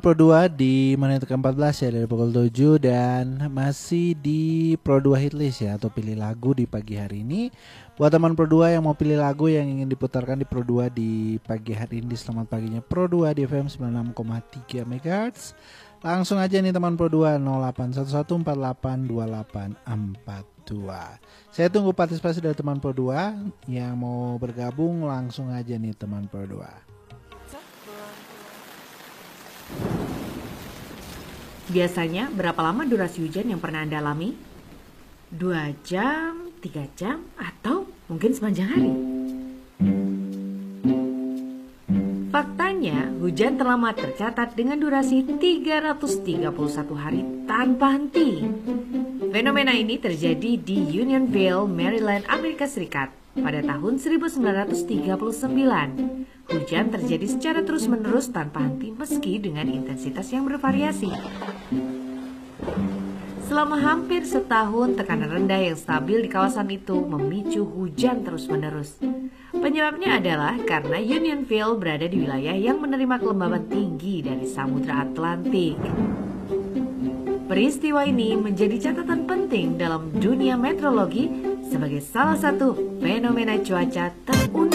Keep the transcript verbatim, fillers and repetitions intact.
Pro dua di menit ke empat belas ya dari pukul tujuh dan masih di Pro dua Hitlist ya atau pilih lagu di pagi hari ini. Buat teman Pro dua yang mau pilih lagu yang ingin diputarkan di Pro dua di pagi hari ini, selamat paginya Pro dua di F M sembilan puluh enam koma tiga megahertz. Langsung aja nih teman Pro dua nol delapan satu satu empat delapan dua delapan empat dua. Saya tunggu partisipasi dari teman Pro dua yang mau bergabung, langsung aja nih teman Pro dua. Biasanya berapa lama durasi hujan yang pernah Anda alami? Dua jam, tiga jam, atau mungkin sepanjang hari? Faktanya, hujan terlama tercatat dengan durasi tiga ratus tiga puluh satu hari tanpa henti. Fenomena ini terjadi di Unionville, Maryland, Amerika Serikat pada tahun seribu sembilan ratus tiga puluh sembilan. Hujan terjadi secara terus-menerus tanpa henti meski dengan intensitas yang bervariasi. Selama hampir setahun, tekanan rendah yang stabil di kawasan itu memicu hujan terus-menerus. Penyebabnya adalah karena Unionville berada di wilayah yang menerima kelembaban tinggi dari Samudra Atlantik. Peristiwa ini menjadi catatan penting dalam dunia meteorologi sebagai salah satu fenomena cuaca terunik